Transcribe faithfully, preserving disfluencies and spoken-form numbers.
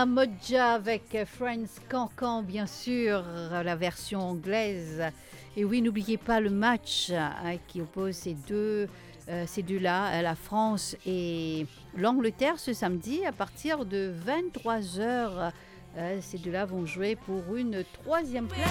Modja avec Friends Cancan, bien sûr, la version anglaise. Et oui, n'oubliez pas le match hein, qui oppose ces deux, euh, ces deux-là, la France et l'Angleterre, ce samedi à partir de vingt-trois heures. Euh, ces deux-là vont jouer pour une troisième place.